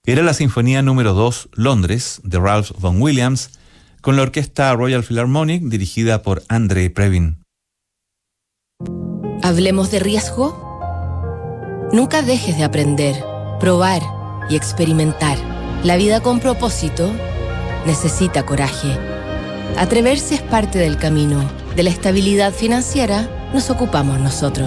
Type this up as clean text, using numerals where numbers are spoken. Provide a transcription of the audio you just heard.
Era la Sinfonía número 2, Londres, de Ralph Vaughan Williams, con la Orquesta Royal Philharmonic dirigida por Andrei Previn. ¿Hablemos de riesgo? Nunca dejes de aprender, probar y experimentar. La vida con propósito necesita coraje. Atreverse es parte del camino. De la estabilidad financiera nos ocupamos nosotros.